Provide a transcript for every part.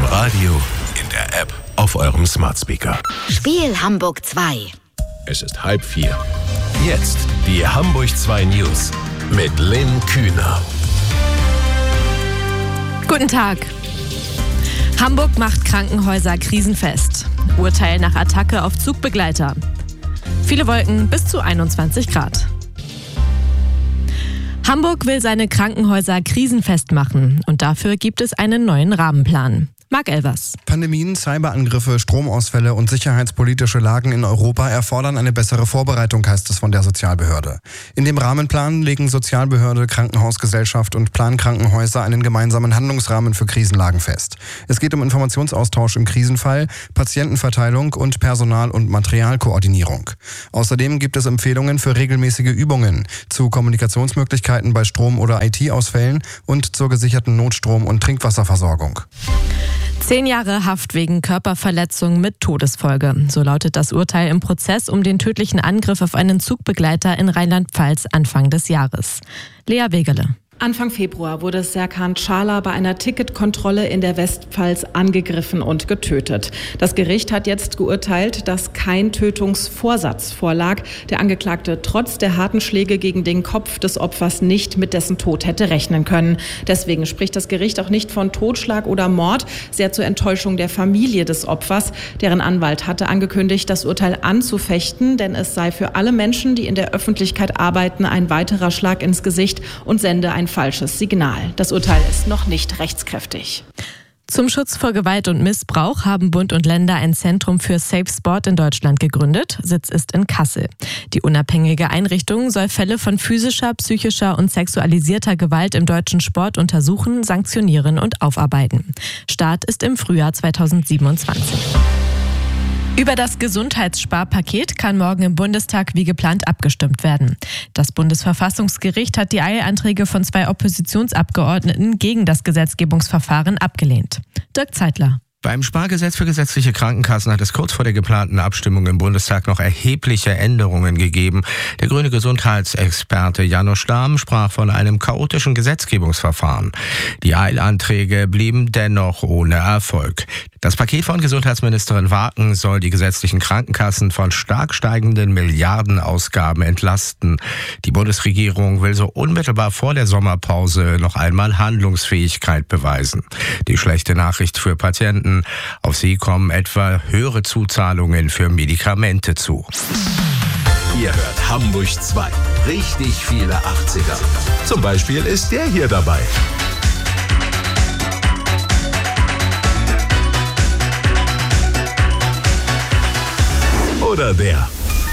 Radio, in der App, auf eurem Smart Speaker. Spiel Hamburg 2. Es ist 3:30. Jetzt die Hamburg 2 News mit Lynn Kühner. Guten Tag. Hamburg macht Krankenhäuser krisenfest. Urteil nach Attacke auf Zugbegleiter. Viele Wolken bis zu 21 Grad. Hamburg will seine Krankenhäuser krisenfest machen und dafür gibt es einen neuen Rahmenplan. Marc Elvers. Pandemien, Cyberangriffe, Stromausfälle und sicherheitspolitische Lagen in Europa erfordern eine bessere Vorbereitung, heißt es von der Sozialbehörde. In dem Rahmenplan legen Sozialbehörde, Krankenhausgesellschaft und Plankrankenhäuser einen gemeinsamen Handlungsrahmen für Krisenlagen fest. Es geht um Informationsaustausch im Krisenfall, Patientenverteilung und Personal- und Materialkoordinierung. Außerdem gibt es Empfehlungen für regelmäßige Übungen zu Kommunikationsmöglichkeiten bei Strom- oder IT-Ausfällen und zur gesicherten Notstrom- und Trinkwasserversorgung. 10 Jahre Haft wegen Körperverletzung mit Todesfolge. So lautet das Urteil im Prozess um den tödlichen Angriff auf einen Zugbegleiter in Rheinland-Pfalz Anfang des Jahres. Lea Wegerle. Anfang Februar wurde Serkan Çağlar bei einer Ticketkontrolle in der Westpfalz angegriffen und getötet. Das Gericht hat jetzt geurteilt, dass kein Tötungsvorsatz vorlag. Der Angeklagte trotz der harten Schläge gegen den Kopf des Opfers nicht mit dessen Tod hätte rechnen können. Deswegen spricht das Gericht auch nicht von Totschlag oder Mord, sehr zur Enttäuschung der Familie des Opfers. Deren Anwalt hatte angekündigt, das Urteil anzufechten, denn es sei für alle Menschen, die in der Öffentlichkeit arbeiten, ein weiterer Schlag ins Gesicht und sende ein falsches Signal. Das Urteil ist noch nicht rechtskräftig. Zum Schutz vor Gewalt und Missbrauch haben Bund und Länder ein Zentrum für Safe Sport in Deutschland gegründet. Sitz ist in Kassel. Die unabhängige Einrichtung soll Fälle von physischer, psychischer und sexualisierter Gewalt im deutschen Sport untersuchen, sanktionieren und aufarbeiten. Start ist im Frühjahr 2027. Über das Gesundheitssparpaket kann morgen im Bundestag wie geplant abgestimmt werden. Das Bundesverfassungsgericht hat die Eilanträge von 2 Oppositionsabgeordneten gegen das Gesetzgebungsverfahren abgelehnt. Dirk Zeitler. Beim Spargesetz für gesetzliche Krankenkassen hat es kurz vor der geplanten Abstimmung im Bundestag noch erhebliche Änderungen gegeben. Der grüne Gesundheitsexperte Janusz Stamm sprach von einem chaotischen Gesetzgebungsverfahren. Die Eilanträge blieben dennoch ohne Erfolg. Das Paket von Gesundheitsministerin Waken soll die gesetzlichen Krankenkassen von stark steigenden Milliardenausgaben entlasten. Die Bundesregierung will so unmittelbar vor der Sommerpause noch einmal Handlungsfähigkeit beweisen. Die schlechte Nachricht für Patienten: auf sie kommen etwa höhere Zuzahlungen für Medikamente zu. Ihr hört Hamburg 2. Richtig viele 80er. Zum Beispiel ist der hier dabei. Oder der.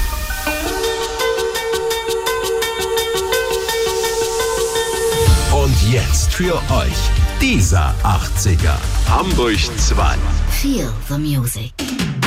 Und jetzt für euch dieser 80er. Hamburg 2. Feel the music.